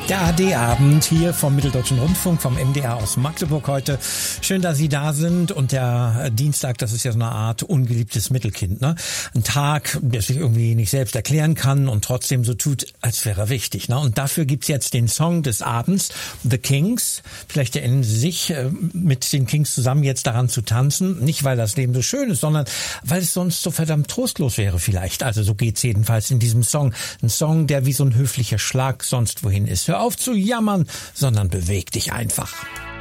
Der AD-Abend hier vom Mitteldeutschen Rundfunk, vom MDR aus Magdeburg heute. Schön, dass Sie da sind. Und der Dienstag, das ist ja so eine Art ungeliebtes Mittelkind, ne? Ein Tag, der sich irgendwie nicht selbst erklären kann und trotzdem so tut, als wäre er wichtig, ne? Und dafür gibt's jetzt den Song des Abends, The Kings. Vielleicht erinnern Sie sich, mit den Kings zusammen jetzt daran zu tanzen. Nicht, weil das Leben so schön ist, sondern weil es sonst so verdammt trostlos wäre vielleicht. Also so geht's jedenfalls in diesem Song. Ein Song, der wie so ein höflicher Schlag sonst wohin ist. Hör auf zu jammern, sondern beweg dich einfach.